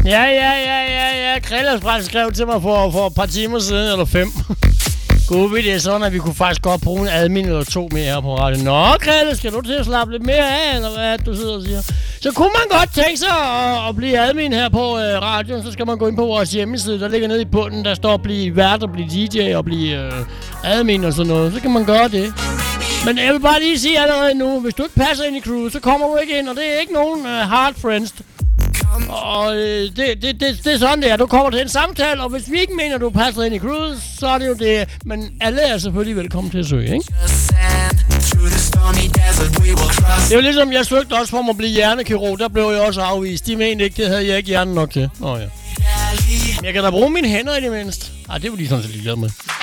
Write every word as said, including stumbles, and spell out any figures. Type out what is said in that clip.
Ja, ja, ja, ja, ja. Krillesbræt skrev til mig for, for et par timer siden, eller fem. Gud, det er sådan, at vi kunne faktisk godt bruge en admin eller to mere her på radioen. Nå, Krille, skal du til at slappe lidt mere af, eller hvad du sidder og siger? Så kunne man godt tænke sig at, at blive admin her på øh, radioen, så skal man gå ind på vores hjemmeside, der ligger nede i bunden, der står at blive vært og blive D J og blive øh, admin og sådan noget. Så kan man gøre det. Men jeg vil bare lige sige allerede nu, hvis du ikke passer ind i crewet, så kommer du ikke ind, og det er ikke nogen uh, hard friends. Og øh, det, det, det, det er sådan, det er. Du kommer til en samtale, og hvis vi ikke mener, du passer ind i crewet, så er det jo det. Men alle er selvfølgelig velkommen til at søge, ikke? Det er jo ligesom, jeg søgte også for at blive hjernekirurg. Der blev jeg også afvist. De mente ikke, det havde jeg ikke hjernen nok til. Nå ja. Jeg kan da bruge mine hænder i det mindste. Ej, det var de sådan set ligeglade med.